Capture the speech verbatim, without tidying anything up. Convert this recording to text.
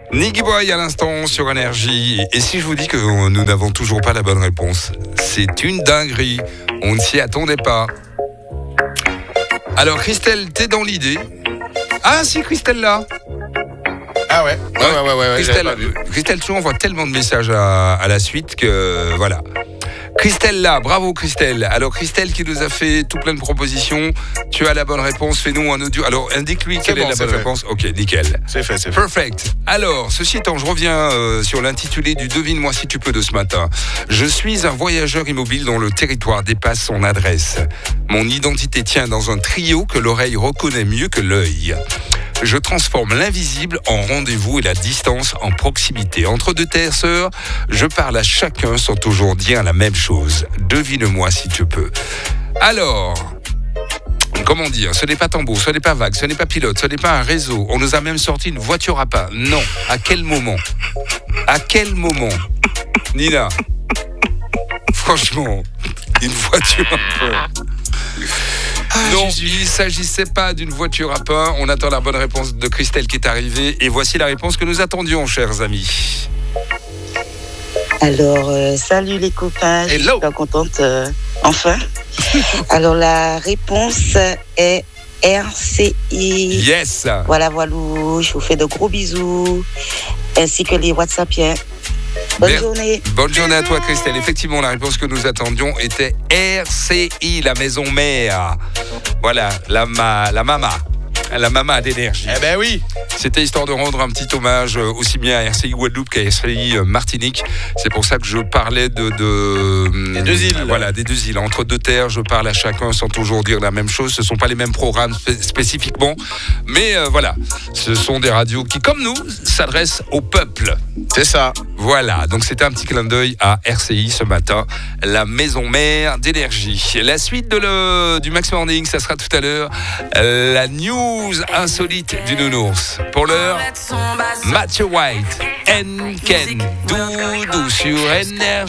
Niggy Boy à l'instant sur Énergie. Et si je vous dis que nous n'avons toujours pas la bonne réponse, c'est une dinguerie. On ne s'y attendait pas. Alors Christelle, t'es dans l'idée. Ah si, Christelle là. Ah ouais. Ouais, ouais, ouais, ouais, ouais Christelle, pas vu. Christelle, tu envoies tellement de messages à, à la suite que voilà. Christelle là, bravo Christelle. Alors Christelle qui nous a fait tout plein de propositions. Tu as la bonne réponse, fais-nous un audio. Alors indique-lui quelle bon, est la c'est bonne fait. réponse. Ok, nickel. C'est fait, c'est fait. Perfect. Alors, ceci étant, je reviens euh, sur l'intitulé du Devine-moi si tu peux de ce matin. Je suis un voyageur immobile dont le territoire dépasse son adresse. Mon identité tient dans un trio que l'oreille reconnaît mieux que l'œil. Je transforme l'invisible en rendez-vous et la distance en proximité. Entre deux terres sœurs, je parle à chacun sans toujours dire la même chose. Devine-moi si tu peux. Alors, comment dire, ce n'est pas tambour, ce n'est pas vague, ce n'est pas pilote, ce n'est pas un réseau. On nous a même sorti une voiture à pas. Non. À quel moment? À quel moment? Nina, franchement, une voiture à pain. Ah, non, Jésus. Il ne s'agissait pas d'une voiture à pain. On attend la bonne réponse de Christelle qui est arrivée. Et voici la réponse que nous attendions, chers amis. Alors, euh, salut les copains. Hello. Je suis super contente, euh, enfin. Alors, la réponse est R C I. Yes. Voilà, voilà. Je vous fais de gros bisous. Ainsi que les WhatsAppiens. Bonne Mer- journée. Bonne journée à toi, Christelle. Effectivement, la réponse que nous attendions était R C I, la maison mère. Voilà, la, ma, la mama. La mama d'énergie. Eh ben oui. C'était histoire de rendre un petit hommage aussi bien à R C I Guadeloupe qu'à R C I Martinique. C'est pour ça que je parlais de... de des deux îles. Voilà, des deux îles. Entre deux terres, je parle à chacun sans toujours dire la même chose. Ce ne sont pas les mêmes programmes spé- spécifiquement. Mais euh, voilà, ce sont des radios qui, comme nous, s'adressent au peuple. C'est ça. Voilà, donc c'était un petit clin d'œil à R C I ce matin, la maison mère d'énergie. La suite de le, du Max Morning, ça sera tout à l'heure, la news insolite du nounours. Pour l'heure, Matthew White, N Ken, Doudou sur Énergie.